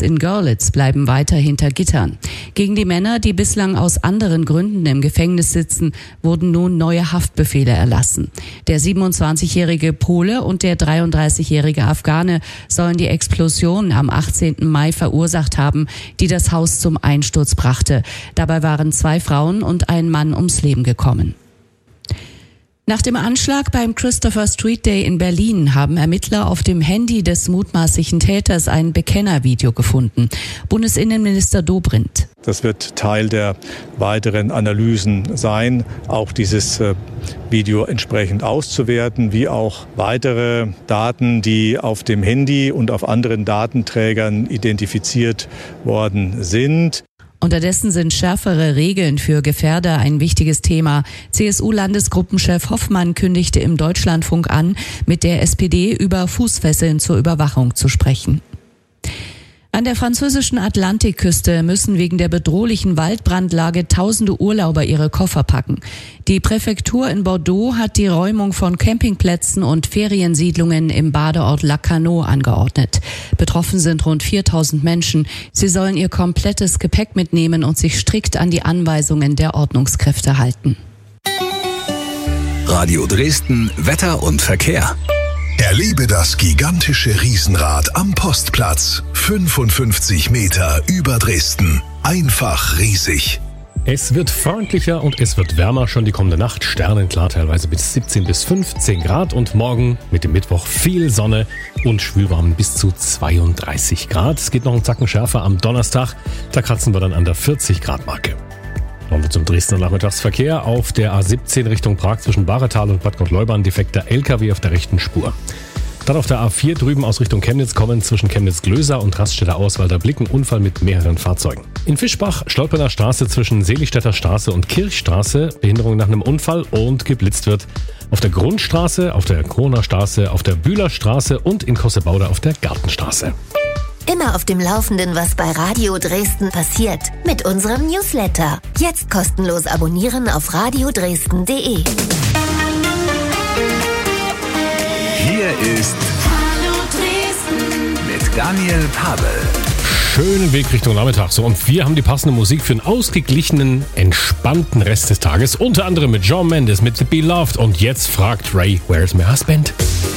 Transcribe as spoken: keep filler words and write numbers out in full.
in Görlitz bleiben weiter hinter Gittern. Gegen die Männer, die bislang aus anderen Gründen im Gefängnis sitzen, wurden nun neue Haftbefehle erlassen. Der siebenundzwanzigjährige Pole und der dreiunddreißigjährige Afghane sollen die Explosion am achtzehnten Mai verursacht haben, die das Haus zum Einsturz brachte. Dabei waren zwei Frauen und ein Mann ums Leben gekommen. Nach dem Anschlag beim Christopher Street Day in Berlin haben Ermittler auf dem Handy des mutmaßlichen Täters ein Bekennervideo gefunden. Bundesinnenminister Dobrindt. Das wird Teil der weiteren Analysen sein, auch dieses Video entsprechend auszuwerten, wie auch weitere Daten, die auf dem Handy und auf anderen Datenträgern identifiziert worden sind. Unterdessen sind schärfere Regeln für Gefährder ein wichtiges Thema. C S U-Landesgruppenchef Hoffmann kündigte im Deutschlandfunk an, mit der S P D über Fußfesseln zur Überwachung zu sprechen. An der französischen Atlantikküste müssen wegen der bedrohlichen Waldbrandlage tausende Urlauber ihre Koffer packen. Die Präfektur in Bordeaux hat die Räumung von Campingplätzen und Feriensiedlungen im Badeort Lacanau angeordnet. Betroffen sind rund viertausend Menschen. Sie sollen ihr komplettes Gepäck mitnehmen und sich strikt an die Anweisungen der Ordnungskräfte halten. Radio Dresden, Wetter und Verkehr. Erlebe das gigantische Riesenrad am Postplatz. fünfundfünfzig Meter über Dresden. Einfach riesig. Es wird freundlicher und es wird wärmer. Schon die kommende Nacht sternenklar, teilweise bis siebzehn bis fünfzehn Grad. Und morgen mit dem Mittwoch viel Sonne und schwülwarm bis zu zweiunddreißig Grad. Es geht noch einen Zacken schärfer am Donnerstag. Da kratzen wir dann an der vierzig Grad Marke. Kommen wir zum Dresdner Nachmittagsverkehr. Auf der A siebzehn Richtung Prag zwischen Bahretal und Bad Gottleubern defekter L K W auf der rechten Spur. Dann auf der A vier drüben aus Richtung Chemnitz kommen zwischen Chemnitz-Glöser und Raststätter Auswalder Blicken Unfall mit mehreren Fahrzeugen. In Fischbach Stolpener Straße zwischen Seligstädter Straße und Kirchstraße Behinderung nach einem Unfall und geblitzt wird. Auf der Grundstraße, auf der Kroner Straße, auf der Bühler Straße und in Kossebauder auf der Gartenstraße. Immer auf dem Laufenden, was bei Radio Dresden passiert. Mit unserem Newsletter. Jetzt kostenlos abonnieren auf radio dresden punkt de. Hier ist Hallo Dresden mit Daniel Pavel. Schönen Weg Richtung Nachmittag. So, und wir haben die passende Musik für einen ausgeglichenen, entspannten Rest des Tages. Unter anderem mit Shawn Mendes mit The Beloved. Und jetzt fragt Ray, where's my husband?